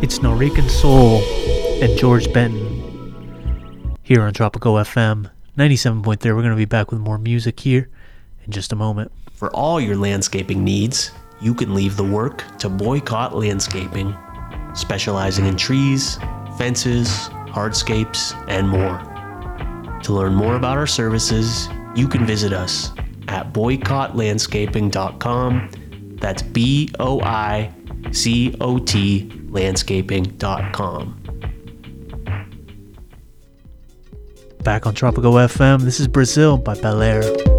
It's Norican Soul and George Benton here on Tropical FM 97.3. We're going to be back with more music here in just a moment. For all your landscaping needs, you can leave the work to Boycott Landscaping, specializing in trees, fences, hardscapes, and more. To learn more about our services, you can visit us at boycottlandscaping.com. That's BOICOT landscaping.com. Back on Tropical FM, this is Brazil by Bel Air.